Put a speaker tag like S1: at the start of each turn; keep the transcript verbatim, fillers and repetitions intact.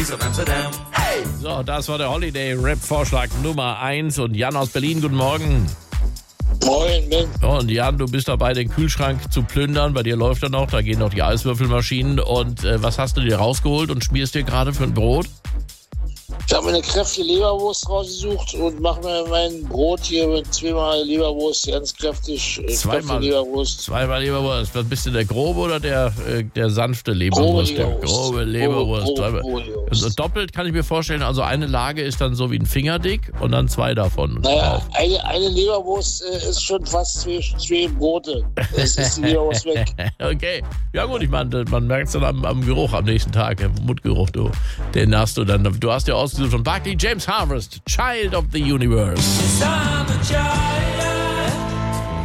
S1: So, das war der Holiday-Rap-Vorschlag Nummer eins. Und Jan aus Berlin, guten Morgen.
S2: Moin, Mensch.
S1: Und Jan, du bist dabei, den Kühlschrank zu plündern. Bei dir läuft er noch, da gehen noch die Eiswürfelmaschinen. Und äh, was hast du dir rausgeholt und schmierst dir gerade für ein Brot?
S2: Ich habe mir eine kräftige Leberwurst rausgesucht und mache mir mein Brot hier mit zweimal Leberwurst, ganz kräftig.
S1: Zweimal
S2: Leberwurst.
S1: Zweimal Leberwurst. Was bist du, der grobe oder der, äh, der sanfte Leberwurst?
S2: Grobe
S1: Der grobe Leberwurst.
S2: Grobe, grobe, grobe Leberwurst.
S1: Also doppelt kann ich mir vorstellen, also eine Lage ist dann so wie ein Fingerdick und dann zwei davon.
S2: Naja, eine, eine Leberwurst äh, ist schon fast zwei, zwei Brote. Das ist die Leberwurst weg.
S1: Okay. Ja gut, ich meine, man merkt es dann am, am Geruch am nächsten Tag, der Mundgeruch, du. Den hast du dann. Du hast ja ausgesucht von Barclay James Harvest, Child of the Universe.
S3: I'm a child.